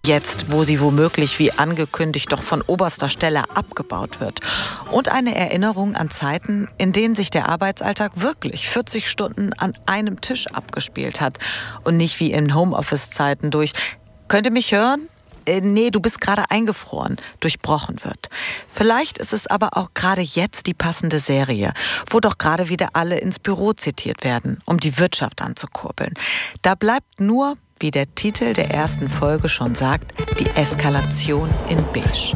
Jetzt, wo sie womöglich wie angekündigt doch von oberster Stelle abgebaut wird. Und eine Erinnerung an Zeiten, in denen sich der Arbeitsalltag wirklich 40 Stunden an einem Tisch abgespielt hat. Und nicht wie in Homeoffice-Zeiten durch „Könnt ihr mich hören? Nee, du bist gerade eingefroren", durchbrochen wird. Vielleicht ist es aber auch gerade jetzt die passende Serie, wo doch gerade wieder alle ins Büro zitiert werden, um die Wirtschaft anzukurbeln. Da bleibt nur, wie der Titel der ersten Folge schon sagt, die Eskalation in Beige.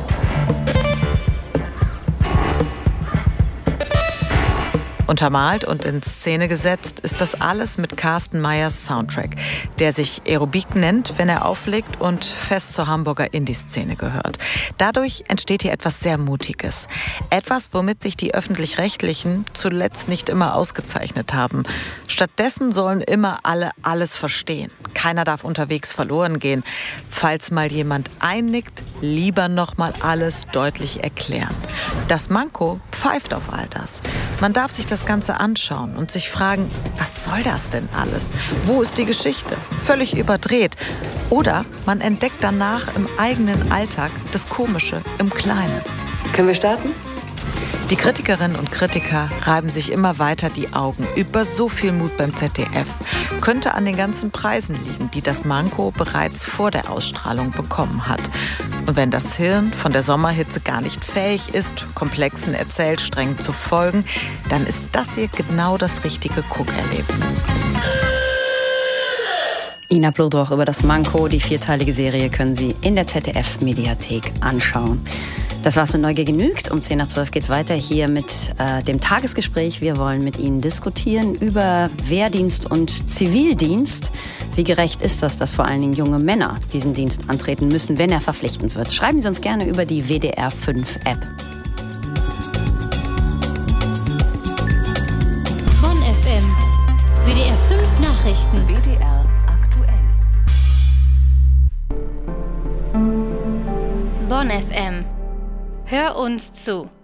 Untermalt und in Szene gesetzt ist das alles mit Carsten Meyers Soundtrack, der sich Aerobic nennt, wenn er auflegt und fest zur Hamburger Indie-Szene gehört. Dadurch entsteht hier etwas sehr Mutiges. Etwas, womit sich die Öffentlich-Rechtlichen zuletzt nicht immer ausgezeichnet haben. Stattdessen sollen immer alle alles verstehen. Keiner darf unterwegs verloren gehen. Falls mal jemand einnickt, lieber noch mal alles deutlich erklären. Das Manko pfeift auf all das. Man darf sich das Ganze anschauen und sich fragen, was soll das denn alles? Wo ist die Geschichte? Völlig überdreht. Oder man entdeckt danach im eigenen Alltag das Komische im Kleinen. Können wir starten? Die Kritikerinnen und Kritiker reiben sich immer weiter die Augen über so viel Mut beim ZDF. Könnte an den ganzen Preisen liegen, die das Manko bereits vor der Ausstrahlung bekommen hat. Und wenn das Hirn von der Sommerhitze gar nicht fähig ist, komplexen Erzählsträngen zu folgen, dann ist das hier genau das richtige Guckerlebnis. Ina Plodroch über das Manko. Die 4-teilige Serie können Sie in der ZDF-Mediathek anschauen. Das war's mit Neugier genügt. Um 10:10 geht's weiter hier mit dem Tagesgespräch. Wir wollen mit Ihnen diskutieren über Wehrdienst und Zivildienst. Wie gerecht ist das, dass vor allen Dingen junge Männer diesen Dienst antreten müssen, wenn er verpflichtend wird? Schreiben Sie uns gerne über die WDR 5 App. Bonn FM. WDR 5 Nachrichten. WDR aktuell. Bonn FM. Hör uns zu.